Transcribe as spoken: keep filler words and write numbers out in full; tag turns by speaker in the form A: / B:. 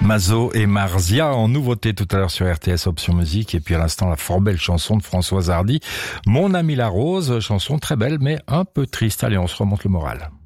A: Mazo et Marzia en nouveauté tout à l'heure sur R T S Option Musique, et puis à l'instant la fort belle chanson de Françoise Hardy, Mon ami la rose, chanson très belle mais un peu triste. Allez, on se remonte le moral.